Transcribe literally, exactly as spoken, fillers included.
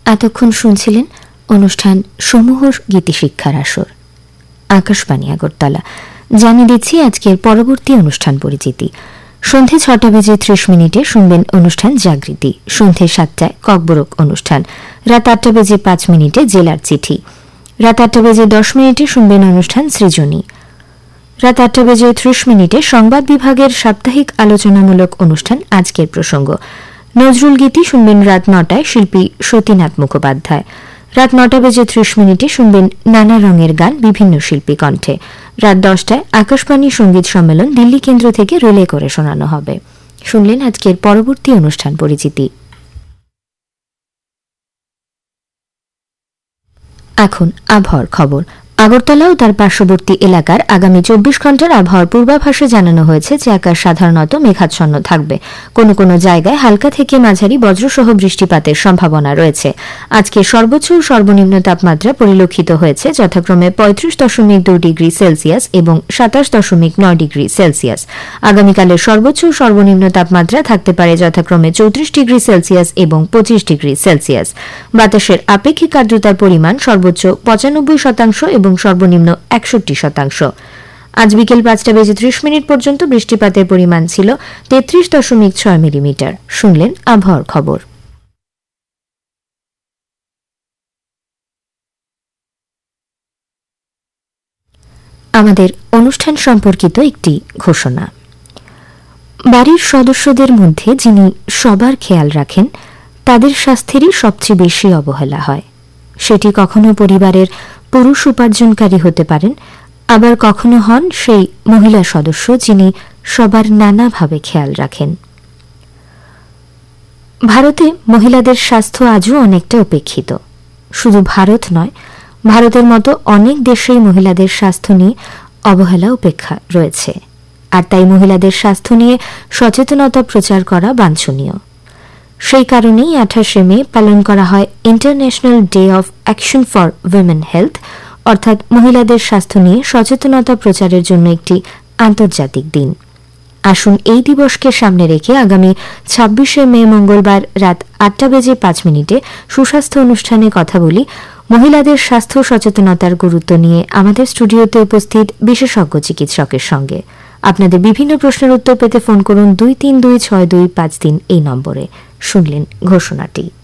এতক্ষণ শুনছিলেন অনুষ্ঠান সমূহর গীতিশিক্ষার আসর। আকাশবাণী আগরতলা। জানিয়ে দিচ্ছি আজকের পরবর্তী অনুষ্ঠান পরিচিতি। সন্ধে ছটা বেজে ত্রিশ মিনিটে শুনবেন অনুষ্ঠান জাগৃতি। সন্ধে সাতটায় ককবরক অনুষ্ঠান। রাত আটটা বেজে পাঁচ মিনিটে জেলার চিঠি। রাত আটটা বেজে দশ মিনিটে শুনবেন অনুষ্ঠান সৃজনী। রাত আটটা বেজে ত্রিশ মিনিটে সংবাদ বিভাগের সাপ্তাহিক আলোচনামূলক অনুষ্ঠান আজকের প্রসঙ্গ। নজরুল গীতি শুনবেন রাত নটায় শিল্পী সতীনাথ মুখোপাধ্যায়। রাত নটা বেজে ত্রিশ মিনিটে শুনবেন নানা রঙের গান বিভিন্ন শিল্পী কণ্ঠে। রাত দশটায় আকাশবাণী সঙ্গীত সম্মেলন দিল্লি কেন্দ্র থেকে রিলে করে শোনানো হবে। শুনলেন আজকের পরবর্তী অনুষ্ঠান পরিচিতি। এখন আবহাওয়ার খবর। আগরতলা ও তার পার্শ্ববর্তী এলাকার আগামী চব্বিশ ঘন্টার আবহাওয়ার পূর্বাভাসে জানানো হয়েছে যে আকাশ সাধারণত মেঘাচ্ছন্ন থাকবে। কোনো কোনো জায়গায় হালকা থেকে মাঝারি বজ্রসহ বৃষ্টিপাতের সম্ভাবনা রয়েছে। আজকে সর্বোচ্চ ও সর্বনিম্ন তাপমাত্রা পরিলক্ষিত হয়েছে যথাক্রমে পঁয়ত্রিশ দশমিক দুই ডিগ্রি সেলসিয়াস এবং সাতাশ দশমিক নয় ডিগ্রি সেলসিয়াস। আগামীকালের সর্বোচ্চ ও সর্বনিম্ন তাপমাত্রা থাকতে পারে যথাক্রমে চৌত্রিশ ডিগ্রি সেলসিয়াস এবং পঁচিশ ডিগ্রি সেলসিয়াস। বাতাসের আপেক্ষিক আর্দ্রতার পরিমাণ সর্বোচ্চ পঁচানব্বই শতাংশ এবং সর্বনিম্ন একষট্টি শতাংশ। আজ বিকেল পাঁচটা বেজে ত্রিশ মিনিট পর্যন্ত বৃষ্টিপাতের পরিমাণ ছিল তেত্রিশ দশমিক ছয় মিলিমিটার। শুনলেন আবহাওয়ার খবর। আমাদের অনুষ্ঠান সম্পর্কিত একটি ঘোষণা। বাড়ির সদস্যদের মধ্যে যিনি সবার খেয়াল রাখেন তাদের স্বাস্থ্যেরই সবচেয়ে বেশি অবহেলা হয়। সেটি কখনো পরিবারের পুরুষ উপার্জনকারী হতে পারেন, আবার কখনো হন সেই মহিলা সদস্য যিনি সবার নানাভাবে খেয়াল রাখেন। ভারতে মহিলাদের স্বাস্থ্য আজও অনেকটা উপেক্ষিত। শুধু ভারত নয়, ভারতের মতো অনেক দেশেই মহিলাদের স্বাস্থ্য নিয়ে অবহেলা উপেক্ষা রয়েছে। আর তাই মহিলাদের স্বাস্থ্য নিয়ে সচেতনতা প্রচার করা বাঞ্ছনীয়। সেই কারণেই আঠাশে মে পালন করা হয় international day of action for women health, অর্থাৎ মহিলাদের স্বাস্থ্য নিয়ে সচেতনতা প্রচারের জন্য একটি আন্তর্জাতিক দিন। আসুন এই দিবসকে সামনে রেখে আগামী ছাব্বিশে মে মঙ্গলবার রাত আটটা বেজে পাঁচ মিনিটে সুস্বাস্থ্য অনুষ্ঠানে কথা বলি মহিলাদের স্বাস্থ্য সচেতনতার গুরুত্ব নিয়ে আমাদের স্টুডিওতে উপস্থিত বিশেষজ্ঞ চিকিৎসকের সঙ্গে। আপনাদের বিভিন্ন প্রশ্নের উত্তর পেতে ফোন করুন দুই তিন দুই ছয় দুই পাঁচ তিন এই নম্বরে। শুনলেন ঘোষণাটি।